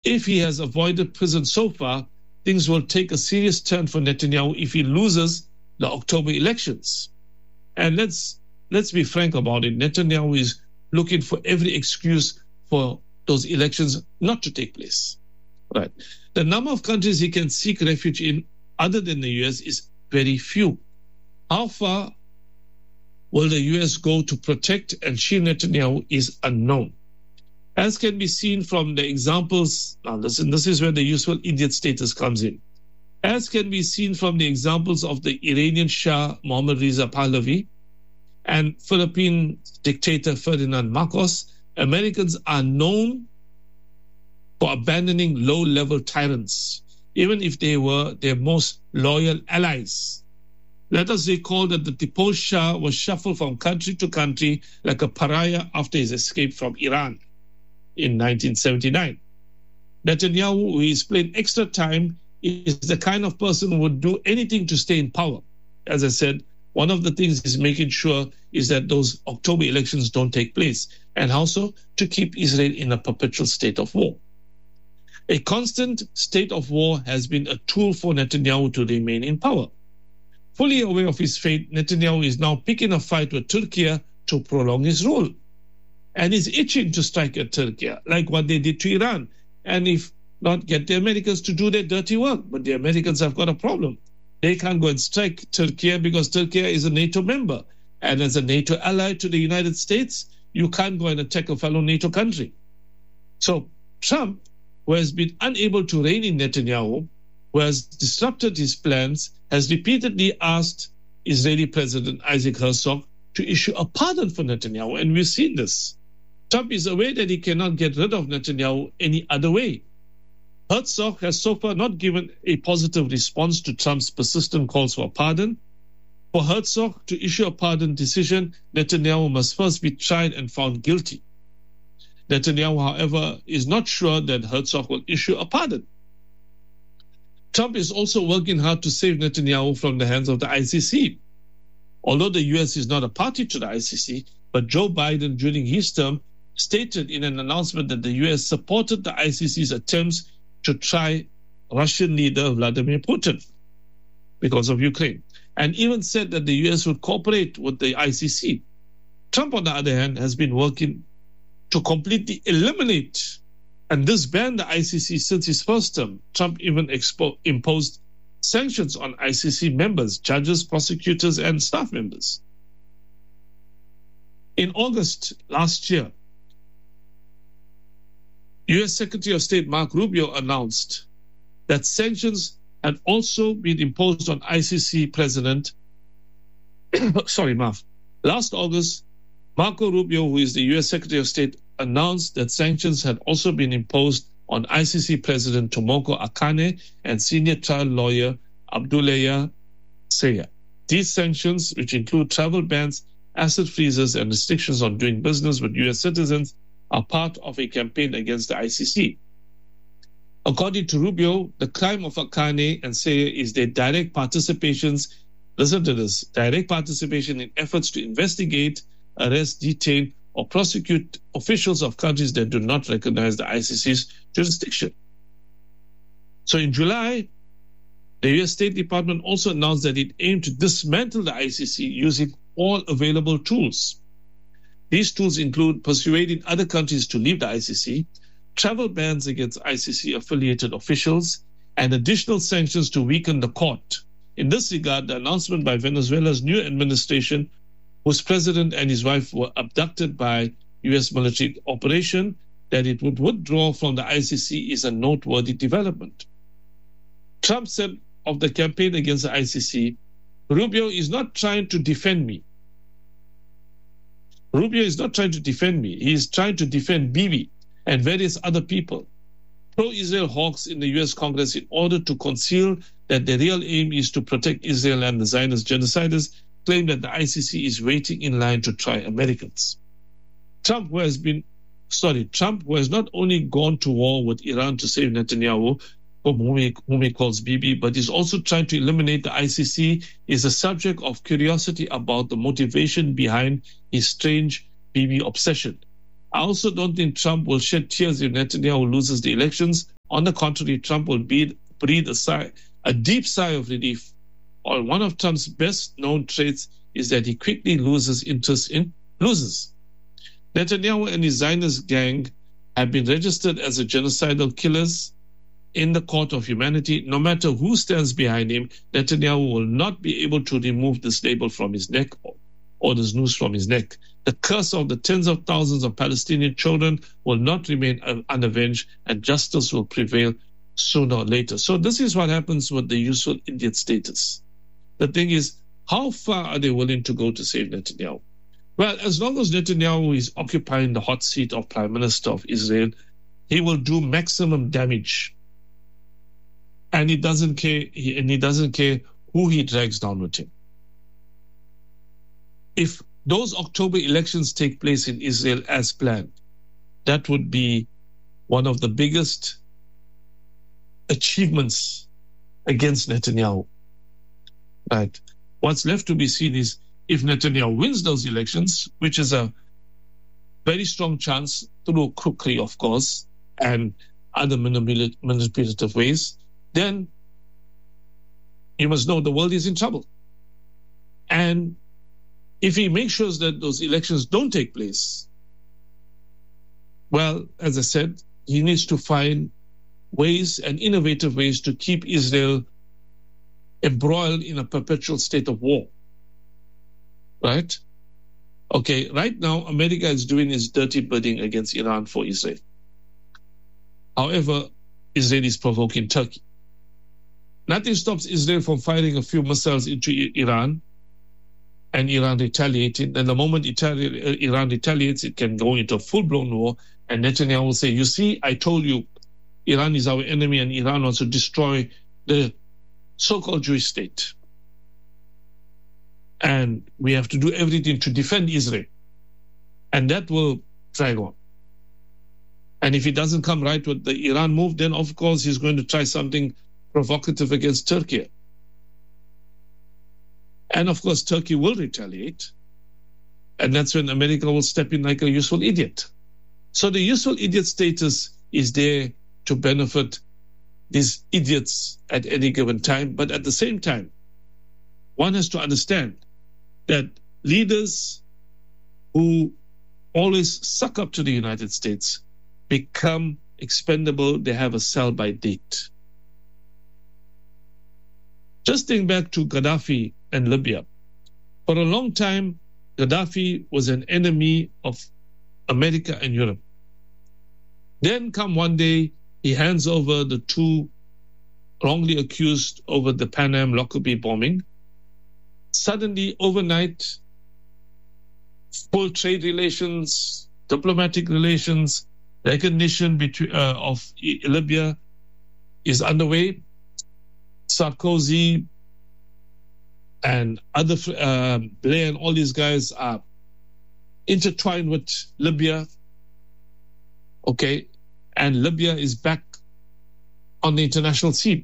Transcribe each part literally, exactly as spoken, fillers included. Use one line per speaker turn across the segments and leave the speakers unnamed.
if he has avoided prison so far, things will take a serious turn for Netanyahu if he loses the October elections. And let's let's be frank about it. Netanyahu is looking for every excuse for those elections not to take place. Right. The number of countries he can seek refuge in other than the U S is very few. How far will the U S go to protect and shield Netanyahu is unknown. As can be seen from the examples, now listen, this is where the useful idiot status comes in. As can be seen from the examples of the Iranian Shah Mohammad Reza Pahlavi and Philippine dictator Ferdinand Marcos, Americans are known for abandoning low-level tyrants, even if they were their most loyal allies. Let us recall that the deposed Shah was shuffled from country to country like a pariah after his escape from Iran in nineteen seventy-nine. Netanyahu, who is playing extra time, is the kind of person who would do anything to stay in power. As I said, one of the things he's making sure is that those October elections don't take place, and also to keep Israel in a perpetual state of war. A constant state of war has been a tool for Netanyahu to remain in power. Fully aware of his fate, Netanyahu is now picking a fight with Turkey to prolong his rule. And is itching to strike at Turkey, like what they did to Iran. And if not, get the Americans to do their dirty work. But the Americans have got a problem. They can't go and strike Turkey because Turkey is a NATO member. And as a NATO ally to the United States, you can't go and attack a fellow NATO country. So Trump, who has been unable to rein in Netanyahu, who has disrupted his plans, has repeatedly asked Israeli President Isaac Herzog to issue a pardon for Netanyahu, and we've seen this. Trump is aware that he cannot get rid of Netanyahu any other way. Herzog has so far not given a positive response to Trump's persistent calls for a pardon. For Herzog to issue a pardon decision, Netanyahu must first be tried and found guilty. Netanyahu, however, is not sure that Herzog will issue a pardon. Trump is also working hard to save Netanyahu from the hands of the I C C. Although the U S is not a party to the I C C, but Joe Biden, during his term, stated in an announcement that the U S supported the I C C's attempts to try Russian leader Vladimir Putin because of Ukraine, and even said that the U S would cooperate with the I C C. Trump, on the other hand, has been working to completely eliminate and disband the I C C since his first term. Trump even expo- imposed sanctions on I C C members, judges, prosecutors, and staff members. In August last year, U S Secretary of State Marco Rubio announced that sanctions had also been imposed on I C C President, sorry, Marv. Last August, Marco Rubio, who is the U S Secretary of State, announced that sanctions had also been imposed on I C C President Tomoko Akane and senior trial lawyer Abdullah Seya. These sanctions, which include travel bans, asset freezes, and restrictions on doing business with U S citizens, are part of a campaign against the I C C. According to Rubio, the crime of Akane and Seya is their direct participations, listen to this, direct participation in efforts to investigate, arrest, detain, or prosecute officials of countries that do not recognize the I C C's jurisdiction. So in July, the U S State Department also announced that it aimed to dismantle the I C C using all available tools. These tools include persuading other countries to leave the I C C, travel bans against I C C-affiliated officials, and additional sanctions to weaken the court. In this regard, the announcement by Venezuela's new administration, whose president and his wife were abducted by U S military operation, that it would withdraw from the I C C is a noteworthy development. Trump said of the campaign against the I C C, Rubio is not trying to defend me. Rubio is not trying to defend me. He is trying to defend Bibi and various other people, pro-Israel hawks in the U S Congress, in order to conceal that the real aim is to protect Israel, and the Zionist genociders claim that the I C C is waiting in line to try Americans. Trump, who has been, sorry, Trump, who has not only gone to war with Iran to save Netanyahu, whom he, whom he calls Bibi, but is also trying to eliminate the I C C, is a subject of curiosity about the motivation behind his strange Bibi obsession. I also don't think Trump will shed tears if Netanyahu loses the elections, On the contrary, Trump will be, breathe a sigh, a deep sigh of relief. Or one of Trump's best-known traits is that he quickly loses interest in losers. Netanyahu and his Zionist gang have been registered as a genocidal killers in the court of humanity. No matter who stands behind him, Netanyahu will not be able to remove this label from his neck or, or this noose from his neck. The curse of the tens of thousands of Palestinian children will not remain unavenged, and justice will prevail sooner or later. So this is what happens with the useful idiot status. The thing is, how far are they willing to go to save Netanyahu? Well, as long as Netanyahu is occupying the hot seat of Prime Minister of Israel, he will do maximum damage. And he doesn't care, he, and he doesn't care who he drags down with him. If those October elections take place in Israel as planned, that would be one of the biggest achievements against Netanyahu. Right. What's left to be seen is if Netanyahu wins those elections, which is a very strong chance through crookery, of course, and other manipulative ways, then you must know the world is in trouble. And if he makes sure that those elections don't take place, well, as I said, he needs to find ways and innovative ways to keep Israel embroiled in a perpetual state of war. Right? Okay, right now, America is doing its dirty bidding against Iran for Israel. However, Israel is provoking Turkey. Nothing stops Israel from firing a few missiles into Iran and Iran retaliating. And the moment Itali- Iran retaliates, it can go into a full-blown war. And Netanyahu will say, you see, I told you, Iran is our enemy and Iran wants to destroy the so-called Jewish state. And we have to do everything to defend Israel. And that will drag on. And if he doesn't come right with the Iran move, then of course he's going to try something provocative against Turkey. And of course, Turkey will retaliate. And that's when America will step in like a useful idiot. So the useful idiot status is there to benefit these idiots at any given time. But at the same time, one has to understand that leaders who always suck up to the United States become expendable. They have a sell-by date. Just think back to Gaddafi and Libya. For a long time, Gaddafi was an enemy of America and Europe. Then come one day, he hands over the two wrongly accused over the Pan Am Lockerbie bombing. Suddenly, overnight, full trade relations, diplomatic relations, recognition between, uh, of Libya is underway. Sarkozy and other, uh, Blair and all these guys are intertwined with Libya. Okay, and Libya is back on the international scene.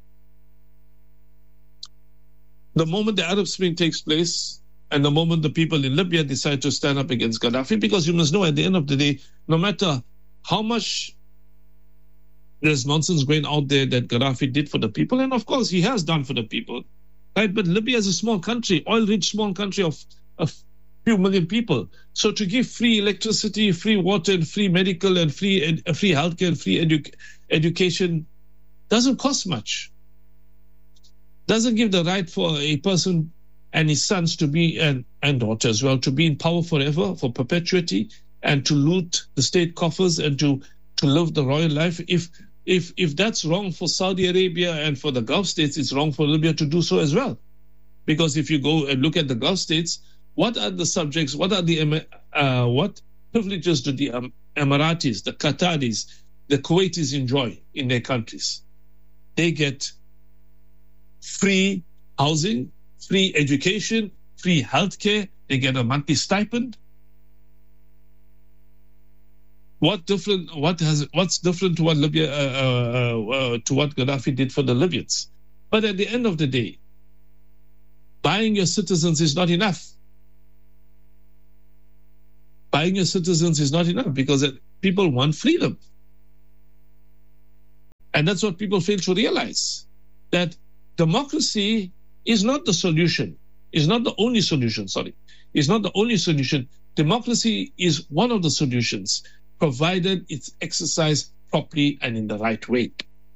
The moment the Arab Spring takes place and the moment the people in Libya decide to stand up against Gaddafi, because you must know at the end of the day, no matter how much there's nonsense going out there that Gaddafi did for the people, and of course he has done for the people, right? But Libya is a small country, oil-rich small country of a few million people. So to give free electricity, free water, and free medical and free ed- free healthcare and free edu- education doesn't cost much. Doesn't give the right for a person and his sons to be, and, and daughter as well, to be in power forever, for perpetuity, and to loot the state coffers and to, to live the royal life. If if if that's wrong for Saudi Arabia and for the Gulf states, it's wrong for Libya to do so as well. Because if you go and look at the Gulf states, what are the subjects, what are the uh, what privileges do the um, Emiratis, the Qataris, the Kuwaitis enjoy in their countries? They get free housing, free education, free healthcare. They get a monthly stipend. What different? What has? What's different to what Libya, uh, uh, uh, to what Gaddafi did for the Libyans? But at the end of the day, buying your citizens is not enough. Buying your citizens is not enough because people want freedom. And that's what people fail to realize, that democracy is not the solution, is not the only solution, sorry, is not the only solution. Democracy is one of the solutions, provided it's exercised properly and in the right way.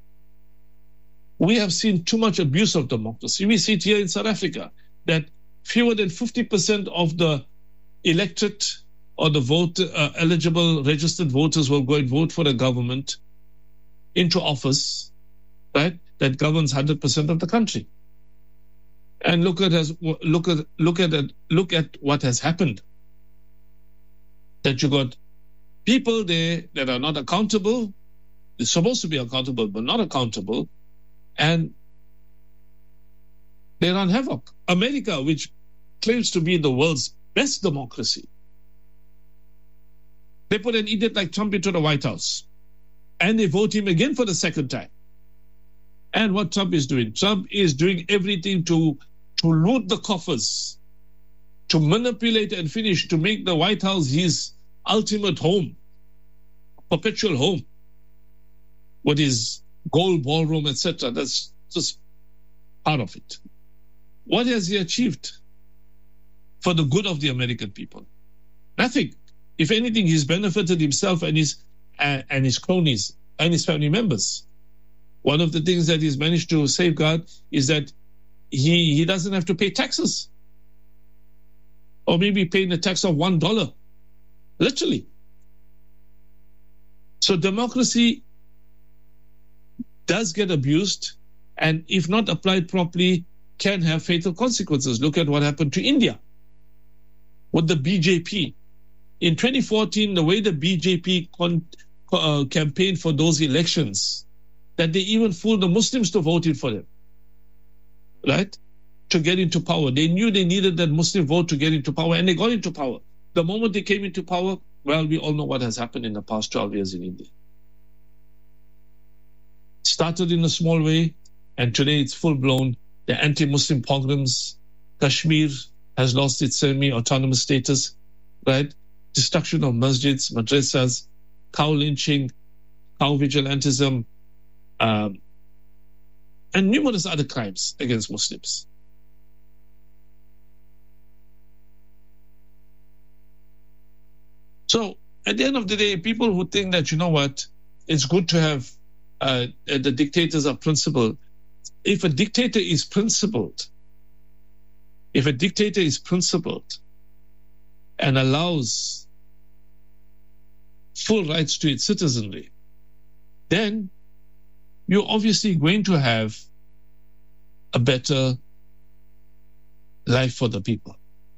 We have seen too much abuse of democracy. We see it here in South Africa, that fewer than fifty percent of the electorate or the vote uh, eligible registered voters will go and vote for a government into office, right, that governs one hundred percent of the country. And look at as look at look at look at what has happened. That you got people there that are not accountable. They're supposed to be accountable, but not accountable, and they run havoc. America, which claims to be the world's best democracy, they put an idiot like Trump into the White House, and they vote him again for the second time. And what Trump is doing? Trump is doing everything to, to loot the coffers, to manipulate and finish, to make the White House his ultimate home, perpetual home, with his gold ballroom, et cetera. That's just part of it. What has he achieved for the good of the American people? Nothing. If anything, he's benefited himself and his uh, and his cronies and his family members. One of the things that he's managed to safeguard is that he, he doesn't have to pay taxes. Or maybe paying a tax of one dollar. Literally. So democracy does get abused, and if not applied properly, can have fatal consequences. Look at what happened to India with the B J P. In twenty fourteen, the way the B J P con- uh, campaigned for those elections, that they even fooled the Muslims to vote in for them, right? To get into power. They knew they needed that Muslim vote to get into power, and they got into power. The moment they came into power, well, we all know what has happened in the past twelve years in India. Started in a small way, and today it's full-blown. The anti-Muslim pogroms. Kashmir has lost its semi-autonomous status, right? Destruction of masjids, madrasas, cow lynching, cow vigilantism, um, and numerous other crimes against Muslims. So at the end of the day, people who think that, you know what, it's good to have uh, the dictators are principled. If a dictator is principled, if a dictator is principled and allows full rights to its citizenry, then you're obviously going to have a better life for the people.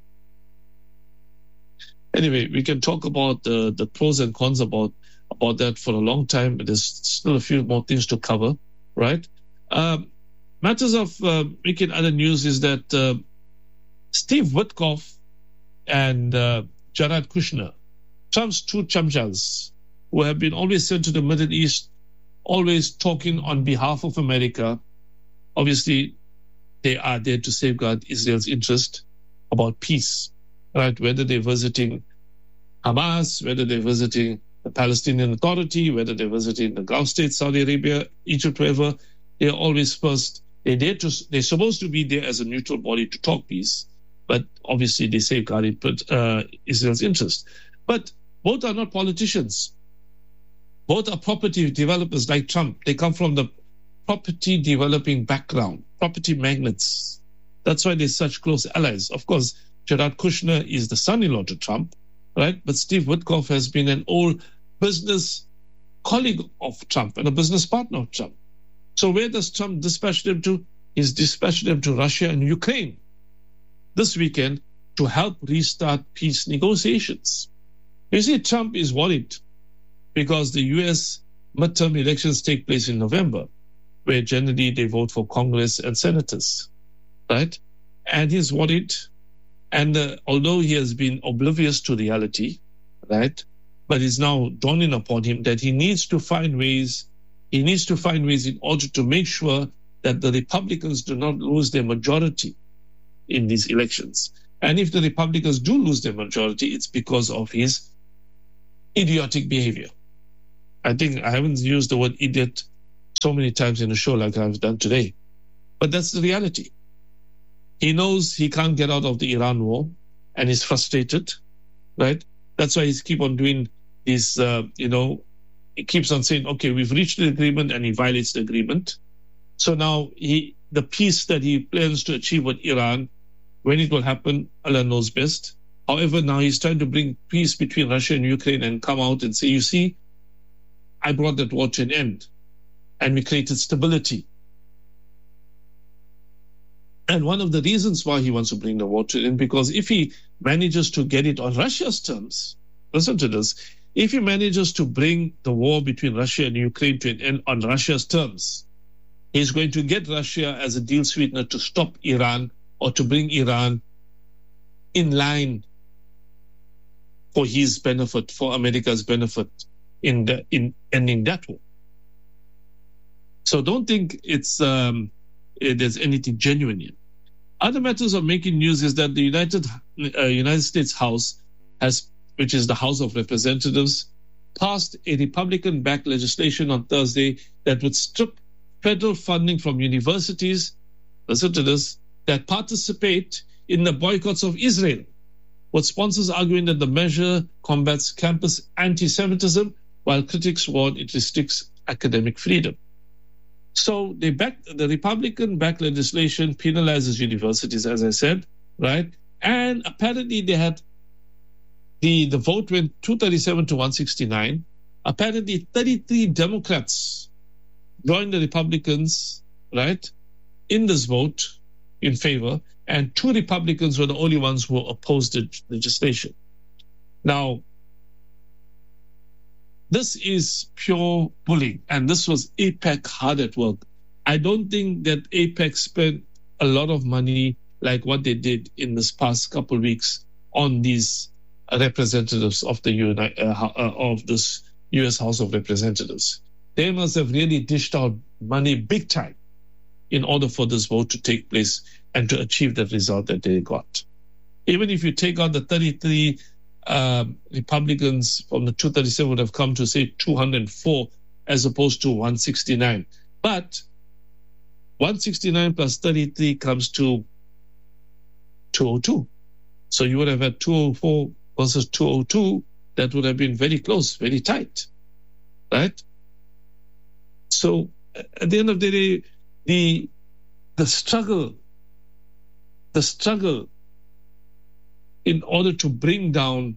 Anyway, we can talk about the, the pros and cons about, about that for a long time, but there's still a few more things to cover, right? Um, matters of uh, making other news is that uh, Steve Witkoff and uh, Jared Kushner, Trump's two chamchas, who have been always sent to the Middle East, always talking on behalf of America. Obviously, they are there to safeguard Israel's interest about peace, right? Whether they're visiting Hamas, whether they're visiting the Palestinian Authority, whether they're visiting the Gulf states, Saudi Arabia, Egypt, wherever, they're always first. They're there to, they're supposed to be there as a neutral body to talk peace, but obviously they safeguard uh, Israel's interest. But both are not politicians. Both are property developers like Trump. They come from the property developing background, property magnates. That's why they're such close allies. Of course, Jared Kushner is the son-in-law to Trump, right? But Steve Witkoff has been an old business colleague of Trump and a business partner of Trump. So where does Trump dispatch them to? He's dispatched them to Russia and Ukraine this weekend to help restart peace negotiations. You see, Trump is worried because the U S midterm elections take place in November, where generally they vote for Congress and senators, right? And he's worried. And uh, although he has been oblivious to reality, right, but it's now dawning upon him that he needs to find ways, he needs to find ways in order to make sure that the Republicans do not lose their majority in these elections. And if the Republicans do lose their majority, it's because of his idiotic behavior. I think I haven't used the word idiot so many times in a show like I've done today. But that's the reality. He knows he can't get out of the Iran war, and he's frustrated, right? That's why he's keep on doing these, uh, you know, he keeps on saying, okay, we've reached the agreement, and he violates the agreement. So now he, the peace that he plans to achieve with Iran, when it will happen, Allah knows best. However, now he's trying to bring peace between Russia and Ukraine and come out and say, you see, I brought that war to an end, and we created stability. And one of the reasons why he wants to bring the war to an end, because if he manages to get it on Russia's terms, listen to this, if he manages to bring the war between Russia and Ukraine to an end on Russia's terms, he's going to get Russia as a deal sweetener to stop Iran or to bring Iran in line for his benefit, for America's benefit in the, in ending that war. So don't think it's um, there's anything genuine here. Other matters of making news is that the United uh, United States House has, which is the House of Representatives, passed a Republican-backed legislation on Thursday that would strip federal funding from universities, listen to this, that participate in the boycotts of Israel, with sponsors arguing that the measure combats campus anti-Semitism, while critics warn it restricts academic freedom. So they backed, the Republican-backed legislation penalizes universities, as I said, right? And apparently they had, the, the vote went two thirty-seven to one sixty-nine. Apparently thirty-three Democrats joined the Republicans, right, in this vote in favor, and two Republicans were the only ones who opposed the legislation. Now, this is pure bullying, and this was AIPAC hard at work. I don't think that AIPAC spent a lot of money like what they did in this past couple of weeks on these representatives of the Uni- uh, uh, of this U S House of Representatives. They must have really dished out money big time in order for this vote to take place and to achieve the result that they got. Even if you take out the thirty-three Uh, Republicans from the two thirty-seven would have come to, say, two hundred four as opposed to one sixty-nine. But one sixty-nine plus thirty-three comes to two oh two. So you would have had two oh four versus two oh two. That would have been very close, very tight, right? So at the end of the day, the, the struggle, the struggle in order to bring down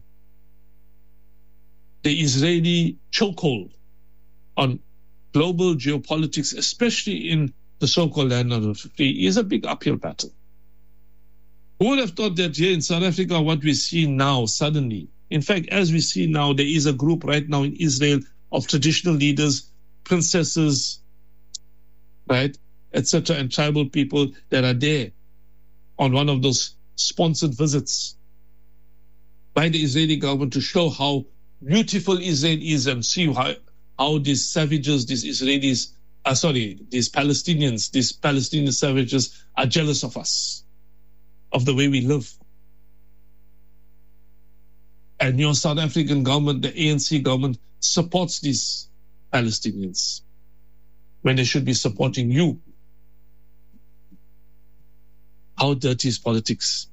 the Israeli chokehold on global geopolitics, especially in the so-called land of the free, is a big uphill battle. Who would have thought that here in South Africa, what we see now suddenly, in fact, as we see now, there is a group right now in Israel of traditional leaders, princesses, right, et cetera, and tribal people that are there on one of those sponsored visits by the Israeli government to show how beautiful Israel is and see how, how these savages, these Israelis, uh, sorry, these Palestinians, these Palestinian savages are jealous of us, of the way we live. And your South African government, the A N C government, supports these Palestinians when they should be supporting you. How dirty is politics?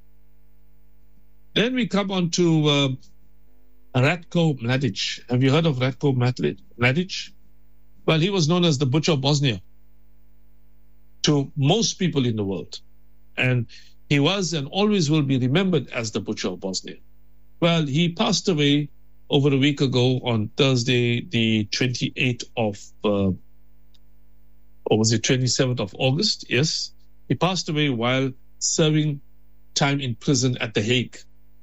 Then we come on to uh, Ratko Mladic. Have you heard of Ratko Mladic? Well, he was known as the Butcher of Bosnia to most people in the world. And he was and always will be remembered as the Butcher of Bosnia. Well, he passed away over a week ago on Thursday, the twenty-eighth of, uh, or was it twenty-seventh of August? Yes. He passed away while serving time in prison at The Hague.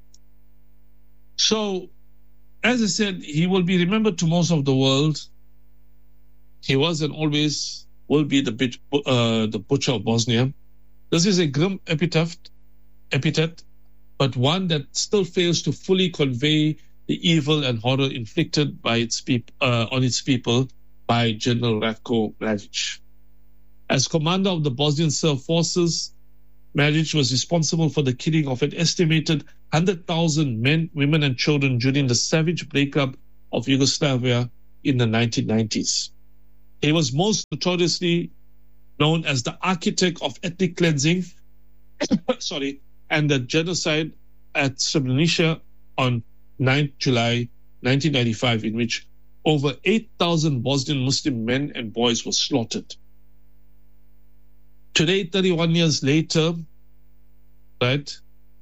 So, as I said, he will be remembered to most of the world. He was and always will be the, uh, the Butcher of Bosnia. This is a grim epitaph, epithet, but one that still fails to fully convey the evil and horror inflicted by its peop- uh, on its people by General Ratko Mladic. As commander of the Bosnian Serb forces, Mladic was responsible for the killing of an estimated one hundred thousand men, women, and children during the savage breakup of Yugoslavia in the nineteen nineties. He was most notoriously known as the architect of ethnic cleansing, sorry, and the genocide at Srebrenica on ninth of July nineteen ninety-five, in which over eight thousand Bosnian Muslim men and boys were slaughtered. Today, thirty-one years later, right,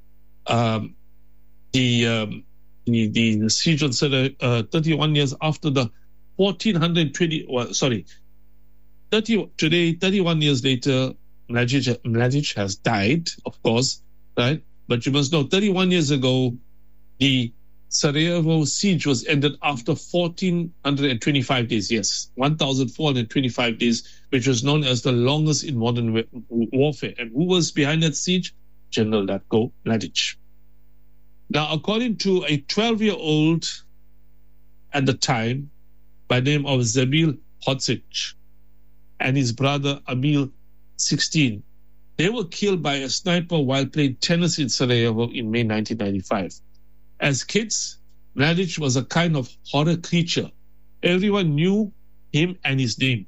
um, the, um, the, the the siege on Sarajevo, uh, thirty-one years after the fourteen twenty, well, sorry, thirty, today, thirty-one years later, Mladic, Mladic has died, of course, right? But you must know, thirty-one years ago, the Sarajevo siege was ended after fourteen twenty-five days, yes, one thousand four hundred twenty-five days, which was known as the longest in modern warfare. And who was behind that siege? General Ratko Mladic. Now, according to a twelve-year-old at the time by the name of Zemil Hodzic and his brother Emil, sixteen, they were killed by a sniper while playing tennis in Sarajevo in May nineteen ninety-five. As kids, Mladic was a kind of horror creature. Everyone knew him and his name,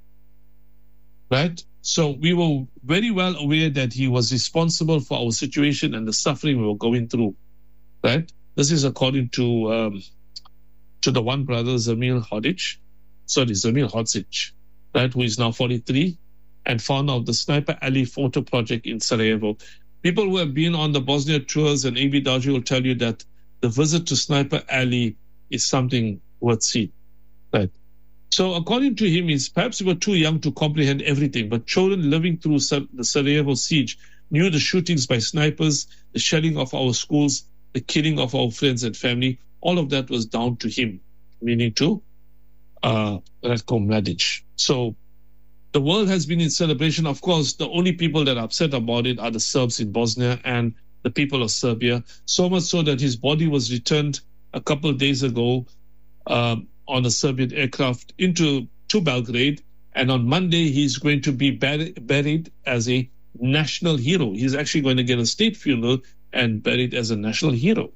right? So we were very well aware that he was responsible for our situation and the suffering we were going through, right? This is according to um, to the one brother, Zemil Hodzic, sorry, Zemil Hodzic, right, who is now forty-three and founder of the Sniper Alley photo project in Sarajevo. People who have been on the Bosnia tours and A B Daji will tell you that the visit to Sniper Alley is something worth seeing, right? So according to him, he's perhaps we were too young to comprehend everything, but children living through the Sarajevo siege knew the shootings by snipers, the shelling of our schools, the killing of our friends and family. All of that was down to him, meaning to uh, Ratko Mladic. So the world has been in celebration. Of course, the only people that are upset about it are the Serbs in Bosnia and the people of Serbia, so much so that his body was returned a couple of days ago um, on a Serbian aircraft into to Belgrade, and on Monday he's going to be buried, buried as a national hero. He's actually going to get a state funeral and buried as a national hero.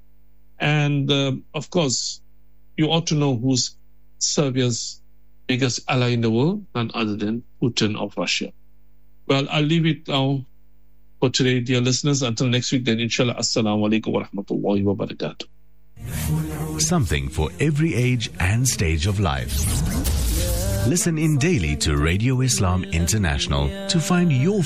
And uh, of course, you ought to know who's Serbia's biggest ally in the world, none other than Putin of Russia. Well, I'll leave it now for today, dear listeners. Until next week, then inshallah, assalamu alaikum wa rahmatullahi wa barakatuh.
Something for every age and stage of life. Listen in daily to Radio Islam International to find your